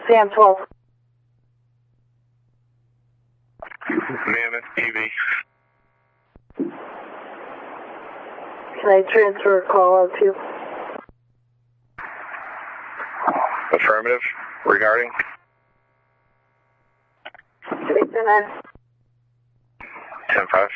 Sam 12. Mammoth TV. Can I transfer a call out to you? Affirmative. Regarding? 329. 10-5.